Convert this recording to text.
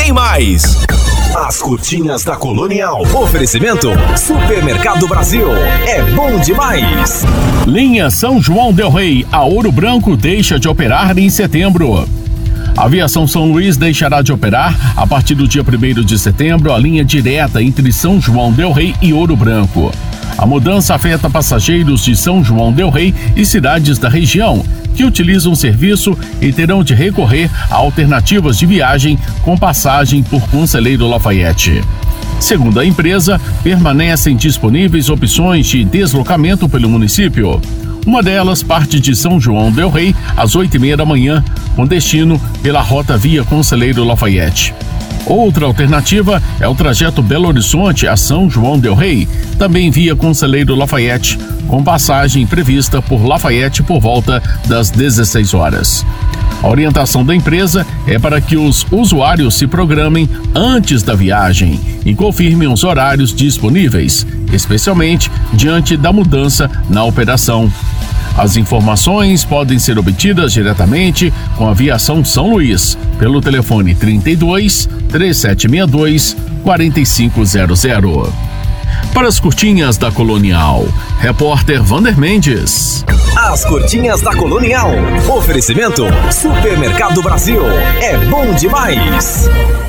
tem mais. As curtinhas da Colonial. Oferecimento Supermercado Brasil. É bom demais. Linha São João del Rei, a Ouro Branco deixa de operar em setembro. A Aviação São Luís deixará de operar a partir do dia 1º de setembro a linha direta entre São João del Rei e Ouro Branco. A mudança afeta passageiros de São João del Rei e cidades da região que utilizam o serviço e terão de recorrer a alternativas de viagem com passagem por Conselheiro Lafayette. Segundo a empresa, permanecem disponíveis opções de deslocamento pelo município. Uma delas parte de São João del Rei às 8h30 da manhã, com destino pela rota via Conselheiro Lafayette. Outra alternativa é o trajeto Belo Horizonte a São João del Rei, também via Conselheiro Lafayette, com passagem prevista por Lafayette por volta das 16 horas. A orientação da empresa é para que os usuários se programem antes da viagem e confirmem os horários disponíveis, especialmente diante da mudança na operação. As informações podem ser obtidas diretamente com a Aviação São Luís, pelo telefone 32 3762 4500. Para as curtinhas da Colonial, repórter Vander Mendes. As curtinhas da Colonial. Oferecimento Supermercado Brasil. É bom demais.